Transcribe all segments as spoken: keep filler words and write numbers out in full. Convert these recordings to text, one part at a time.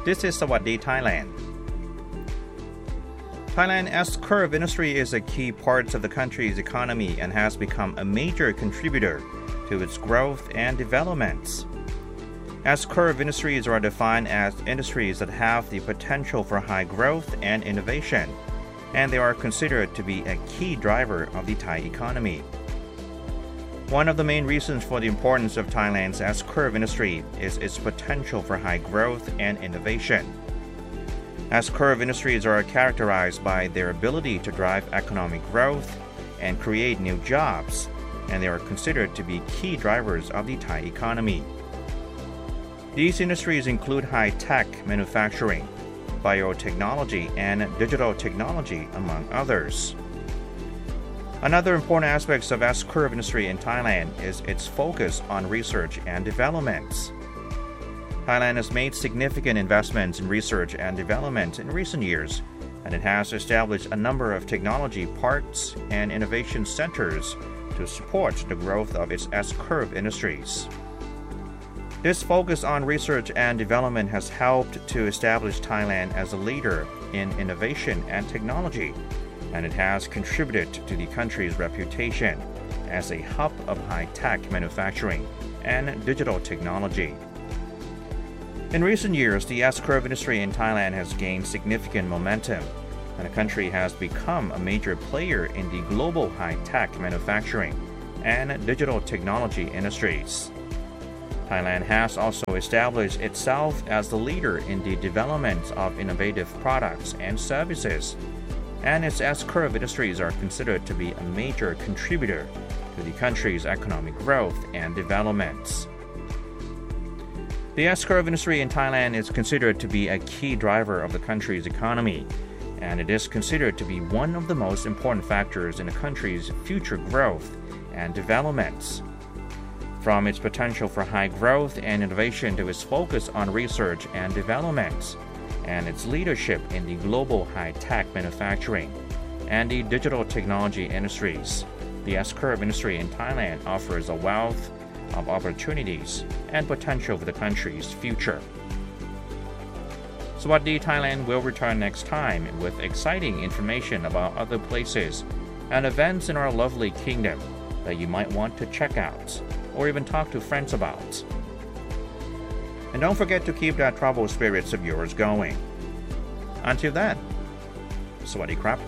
This is Sawadee Thailand. Thailand's S-curve industry is a key part of the country's economy and has become a major contributor to its growth and development. S-curve industries are defined as industries that have the potential for high growth and innovation, and they are considered to be a key driver of the Thai economy. One of the main reasons for the importance of Thailand's S-curve industry is its potential for high growth and innovation. S-curve industries are characterized by their ability to drive economic growth and create new jobs, and they are considered to be key drivers of the Thai economy. These industries include high-tech manufacturing, biotechnology, and digital technology, among others. Another important aspect of S-curve industry in Thailand is its focus on research and development. Thailand has made significant investments in research and development in recent years, and it has established a number of technology parks and innovation centers to support the growth of its S-curve industries. This focus on research and development has helped to establish Thailand as a leader in innovation and technology, and it has contributed to the country's reputation as a hub of high-tech manufacturing and digital technology. In recent years, the S-curve industry in Thailand has gained significant momentum, and the country has become a major player in the global high-tech manufacturing and digital technology industries. Thailand has also established itself as the leader in the development of innovative products and services, and its S-curve industries are considered to be a major contributor to the country's economic growth and development. The S-curve industry in Thailand is considered to be a key driver of the country's economy, and it is considered to be one of the most important factors in the country's future growth and development. From its potential for high growth and innovation to its focus on research and development, and its leadership in the global high-tech manufacturing and the digital technology industries, the S-curve industry in Thailand offers a wealth of opportunities and potential for the country's future. Sawadee Thailand will return next time with exciting information about other places and events in our lovely kingdom that you might want to check out or even talk to friends about. And don't forget to keep that travel spirits of yours going. Until then, Sawadee Krap.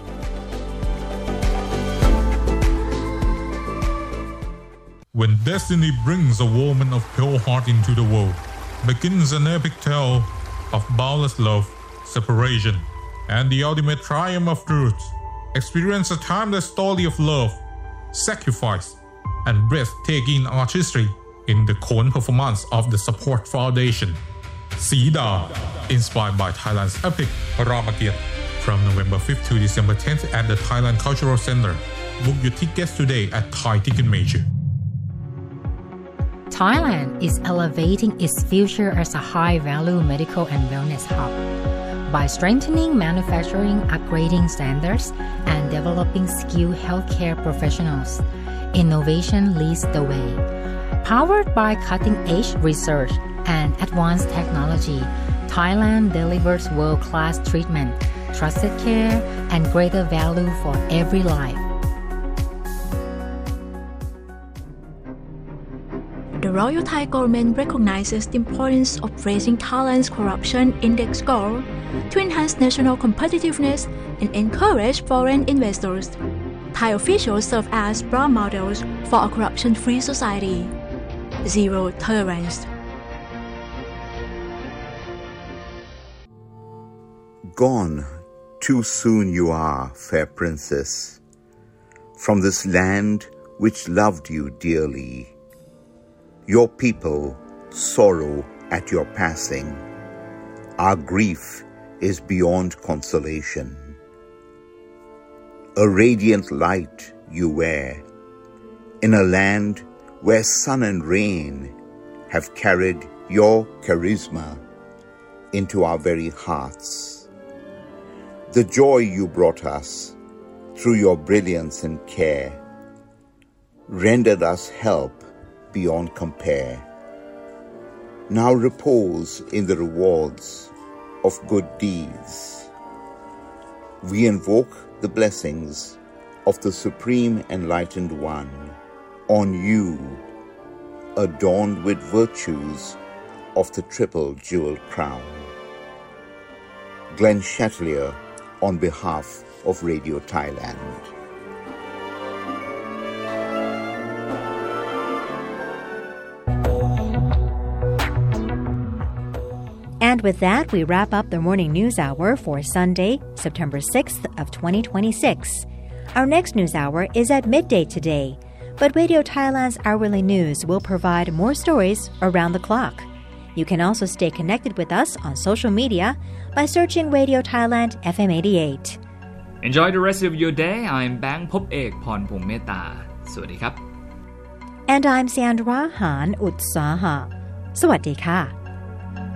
When destiny brings a woman of pure heart into the world, begins an epic tale of boundless love, separation, and the ultimate triumph of truth. Experience a timeless story of love, sacrifice, and breathtaking artistry in the Khon performance of the Support Foundation. Sida, inspired by Thailand's epic Ramakiat, from November fifth to December tenth at the Thailand Cultural Center. Book your tickets today at Thai Ticketmaster. Thailand is elevating its future as a high-value medical and wellness hub. By strengthening manufacturing, upgrading standards, and developing skilled healthcare professionals, innovation leads the way. Powered by cutting-edge research and advanced technology, Thailand delivers world-class treatment, trusted care, and greater value for every life. The Royal Thai government recognizes the importance of raising Thailand's corruption index score to enhance national competitiveness and encourage foreign investors. Thai officials serve as role models for a corruption-free society. Zero tolerance. Gone too soon you are, fair princess, from this land which loved you dearly. Your people sorrow at your passing. Our grief is beyond consolation. A radiant light you wear, in a land where sun and rain have carried your charisma into our very hearts. The joy you brought us through your brilliance and care rendered us help beyond compare. Now repose in the rewards of good deeds. We invoke the blessings of the Supreme Enlightened One on you, adorned with virtues of the triple jewel crown. Glenn Chatelier on behalf of Radio Thailand. And with that, we wrap up the morning news hour for Sunday, September sixth of twenty twenty-six. Our next news hour is at midday today, but Radio Thailand's hourly news will provide more stories around the clock. You can also stay connected with us on social media by searching Radio Thailand เอฟ เอ็ม eighty-eight. Enjoy the rest of your day. I'm Bang พบเอกพรพงษ์เมตตาสวัสดีครับ And I'm Sandra Han Utsaha สวัสดีค่ะ